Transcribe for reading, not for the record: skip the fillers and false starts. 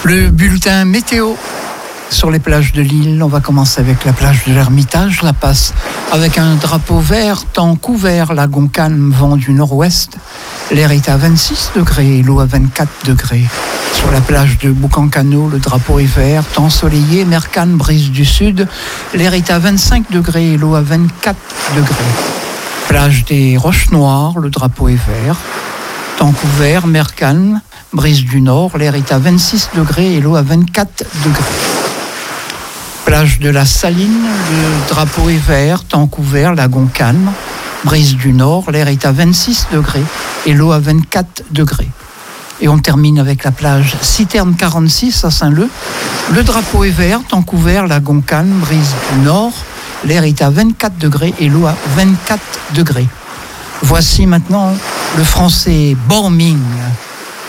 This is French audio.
Le bulletin météo sur les plages de l'île. On va commencer avec la plage de l'Ermitage. La passe avec un drapeau vert, temps couvert, lagon calme, vent du nord-ouest. L'air est à 26 degrés et l'eau à 24 degrés. Sur la plage de Boucancano, le drapeau est vert, temps soleillé, mer calme, brise du sud. L'air est à 25 degrés et l'eau à 24 degrés. Plage des Roches Noires, le drapeau est vert, temps couvert, mer calme, brise du nord. L'air est à 26 degrés et l'eau à 24 degrés. Plage de la Saline, le drapeau est vert, temps couvert, lagon calme, brise du nord. L'air est à 26 degrés et l'eau à 24 degrés. Et on termine avec la plage Citerne 46 à Saint-Leu. Le drapeau est vert, temps couvert, lagon calme, brise du nord. L'air est à 24 degrés et l'eau à 24 degrés. Voici maintenant le français Borming.